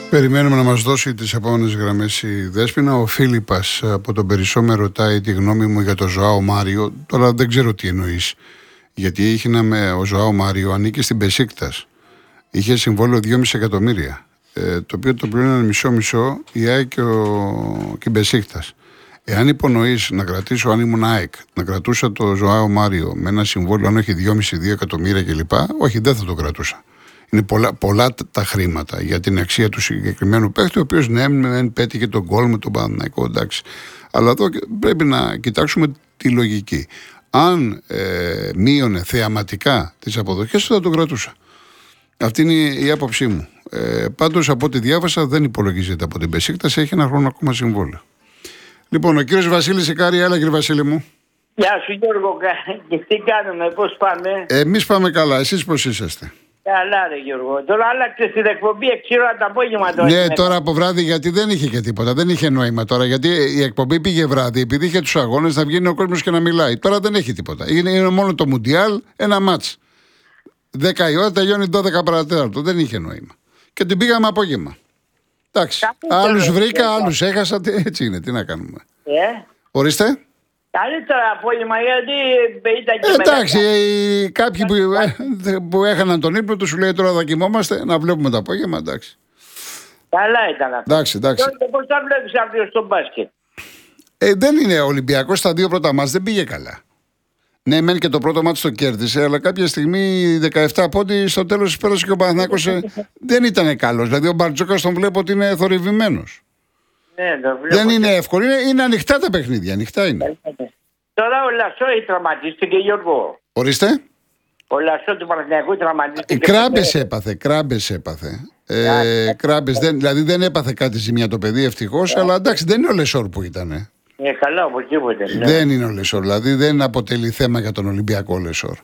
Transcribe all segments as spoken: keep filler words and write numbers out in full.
Περιμένουμε να μας δώσει τις επόμενες γραμμές η Δέσποινα. Ο Φίλιππας από τον Περισσό με ρωτάει τη γνώμη μου για το Ζωάο Μάριο. Τώρα δεν ξέρω τι εννοείς. Γιατί είχε να με, ο Ζωάο Μάριο ανήκει στην Μπεσίκτας. Είχε συμβόλαιο δυόμισι εκατομμύρια. Ε, το οποίο το πλήρωναν μισό-μισό η ΑΕΚ και, ο, και η Μπεσίκτας. Εάν υπονοείς να κρατήσω, αν ήμουν ΑΕΚ, να κρατούσα το Ζωάο Μάριο με ένα συμβόλαιο, αν έχει δυόμισι με δύο εκατομμύρια κλπ. Όχι, δεν θα το κρατούσα. Είναι πολλά, πολλά τα χρήματα για την αξία του συγκεκριμένου παίκτη, ο οποίος ναι, δεν πέτυχε τον γκολ με τον Παναθηναϊκό, εντάξει. Αλλά εδώ πρέπει να κοιτάξουμε τη λογική. Αν ε, μείωνε θεαματικά τις αποδοχές, θα τον κρατούσα. Αυτή είναι η άποψή μου. Ε, πάντως, από ό,τι διάβασα, δεν υπολογίζεται από την Μπεσίκτας, έχει ένα χρόνο ακόμα συμβόλαιο. Λοιπόν, ο κύριος Βασίλης Ικάρη, έλα κύριε Βασίλη μου. Γεια σου Γιώργο, και τι κάνουμε, πώς πάμε? Εμείς πάμε καλά, εσείς πώς είσαστε? Καλά ρε Γιώργο, τώρα άλλαξε την εκπομπή έξι ώρα το απόγευμα τώρα. Ναι, τώρα από βράδυ, γιατί δεν είχε και τίποτα, δεν είχε νόημα τώρα, γιατί η εκπομπή πήγε βράδυ, επειδή είχε τους αγώνες να βγαίνει ο κόσμος και να μιλάει. Τώρα δεν έχει τίποτα, είναι, είναι μόνο το Μουντιάλ, ένα μάτς. δέκα η ώρα τελειώνει δώδεκα παρατέταρτο, δεν είχε νόημα. Και την πήγαμε απόγευμα. Εντάξει, άλλους βρήκα, άλλους έχασα, έτσι είναι, τι να κάνουμε. Ε? Ορίστε. Καλύτερα απόγευμα, γιατί ήταν και εντάξει, μετά. κάποιοι που, ε, που έχαναν τον ύπνο του, σου λέει τώρα θα κοιμόμαστε, να βλέπουμε το απόγευμα, εντάξει. Καλά ήταν αυτό. Εντάξει, εντάξει. Τότε πώς θα βλέπεις αύριο στο μπάσκετ? Ε, δεν είναι ο Ολυμπιακός, στα δύο πρώτα μάτς δεν πήγε καλά. Ναι, μεν και το πρώτο μάτς το κέρδισε, αλλά κάποια στιγμή δεκαεπτά πόντι στο τέλος πέρασε και ο Παναθηναϊκός δεν ήταν καλός. Δηλαδή ο Μπαρτζόκας τον βλέπω ότι είναι θορυβημένος. Ναι, το βλέπω. Δεν είναι εύκολο, είναι, είναι ανοιχτά τα παιχνίδια, ανοιχτά είναι. Τώρα ο Λασό τραυματίστηκε, Γιώργο. Ορίστε. Ο Λασό του Παναθηναϊκού τραυματίστηκε. Κράμπες έπαθε, κράμπες έπαθε. Ε, κράμπες, δεν, δηλαδή δεν έπαθε κάτι ζημιά το παιδί ευτυχώς, αλλά εντάξει δεν είναι ο Λεσόρ που ήταν. Ε, καλά, οπωσδήποτε. Ναι. Δεν είναι ο Λεσόρ, δηλαδή δεν αποτελεί θέμα για τον Ολυμπιακό Λεσόρ.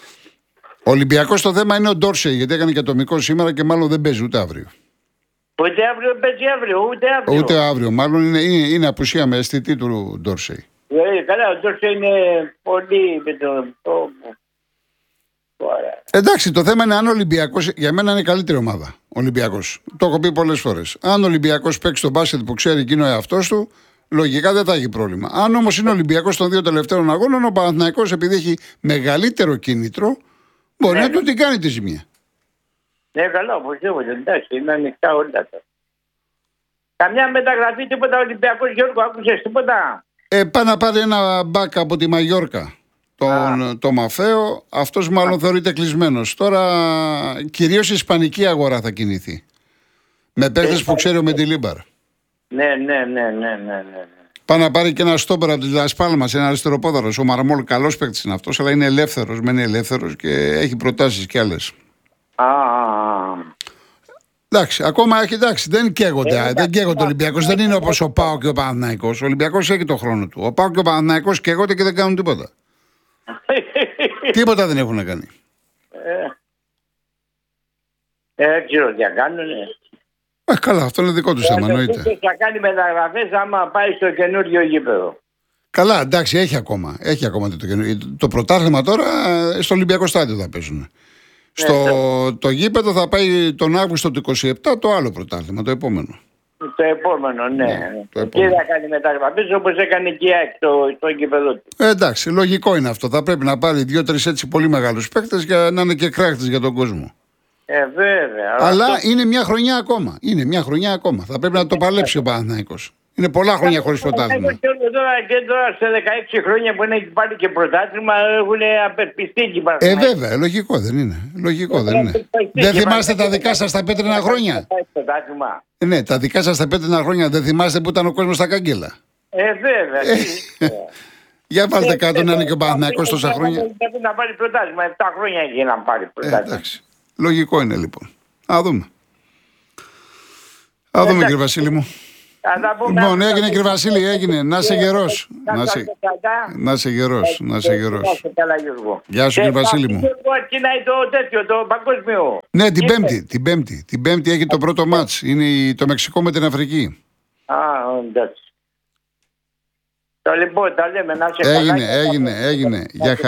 Ο Ολυμπιακός το θέμα είναι ο Ντόρσεϊ, γιατί έκανε και ατομικό σήμερα και μάλλον δεν παίζει ούτε αύριο. Ούτε αύριο παίζει αύριο, ούτε αύριο. Ούτε αύριο, μάλλον είναι, είναι, είναι απουσία με αισθητή του Ντόρσεϊ. Ε, καλά, ο Ντόρσεϊ είναι πολύ με τον τόπο. Εντάξει, το θέμα είναι αν ο Ολυμπιακός, για μένα είναι η καλύτερη ομάδα. Ο Ολυμπιακός. Το έχω πει πολλές φορές. Αν ο Ολυμπιακός παίξει τον μπάσκετ που ξέρει εκείνο ο εαυτός του, λογικά δεν θα έχει πρόβλημα. Αν όμως είναι ο Ολυμπιακός των δύο τελευταίων αγώνων, ο Παναθηναϊκός επειδή έχει μεγαλύτερο κίνητρο, μπορεί ναι, να του την κάνει τη ζημία. Ναι, καλά, οπωσδήποτε. Εντάξει, είναι ανοιχτά όλα τα. Καμιά μεταγραφή, τίποτα Ολυμπιακός, Γιώργο, άκουσες τίποτα? Ε, πάει να πάρει ένα μπακ από τη Μαγιόρκα. Τον, το Μαφέο, αυτός μάλλον θεωρείται κλεισμένος. Τώρα κυρίως η ισπανική αγορά θα κινηθεί. Με παίκτες που ξέρει ο Μεντιλίμπαρ. Ναι, ναι, ναι, ναι, ναι, ναι. Πάει να πάρει και ένα στόπερ από τη Λας Πάλμας, ένα αριστεροπόδαρος. Ο Μαρμόλ καλός παίκτης είναι αυτός, αλλά είναι ελεύθερος, μένει ελεύθερος και έχει προτάσεις κι άλλες. Α, εντάξει, ακόμα έχει, εντάξει, δεν καίγονται, ε, δεν καίγονται ο Ολυμπιακός. Δεν είναι όπως ο ΠΑΟ και ο Παναθηναϊκός. Ο Ολυμπιακός έχει το χρόνο του. Ο ΠΑΟ και ο Παναθηναϊκός καίγονται και δεν κάνουν τίποτα. Τίποτα δεν έχουν να κάνει. Ε, δεν ξέρω τι θα κάνουν. Ε, καλά, αυτό είναι δικό του θέμα, εννοείται. Θα κάνει μεταγραφές άμα πάει στο καινούριο γήπεδο. Καλά, εντάξει, έχει ακόμα. Έχει ακόμα το, το, το πρωτάθλημα τώρα στο Ολυμπιακό στάδιο θα παίζουν. Στο ε, το γήπεδο θα πάει τον Αύγουστο του είκοσι επτά το άλλο πρωτάθλημα, το επόμενο. Το επόμενο, ναι. ναι το επόμενο. Και θα κάνει μεταγραφές όπως έκανε και η ΑΕΚ στο, στο γήπεδο του. Ε, εντάξει, λογικό είναι αυτό. Θα πρέπει να πάρει δύο-τρεις έτσι πολύ μεγάλους παίκτες για να είναι και κράχτες για τον κόσμο. Ε, βέβαια. Αλλά αυτό... είναι μια χρονιά ακόμα. Είναι μια χρονιά ακόμα. Θα πρέπει να το παλέψει ο Παναθηναϊκός. Είναι πολλά χρόνια χωρίς πρωτάθλημα. Και τώρα, και τώρα σε δεκαέξι χρόνια που έχει πάρει και πρωτάθλημα έχουν απερπιστεί εκεί πάνω. Ε, βέβαια, λογικό δεν είναι. Λογικό δεν είναι. Δεν θυμάστε τα δικά σας τα πέτρινα χρόνια? Ε, ναι, τα δικά σας τα πέτρινα χρόνια δεν θυμάστε που ήταν ο κόσμος στα κάγκελα? Ε, βέβαια. Για βάλτε κάτω να είναι και ο Παναθηναϊκός τόσα χρόνια. Πρέπει να πάρει πρωτάθλημα. επτά χρόνια έχει να πάρει πρωτάθλημα. Λογικό είναι λοιπόν. Α δούμε. Α δούμε κύριε Βασίλη μου. Λοιπόν, έγινε κύριε Βασίλη, έγινε. Να είσαι γερός. Να είσαι γερός. Να είσαι γερός. Γεια σου κύριε Βασίλη μου. Ναι, την Πέμπτη. Την Πέμπτη. Την Πέμπτη έχει το πρώτο μάτς. Είναι το Μεξικό με την Αφρική. Α, εντάξει. Το λοιπόν, τα λέμε. Να σε καλά. Έγινε, έγινε, έγινε.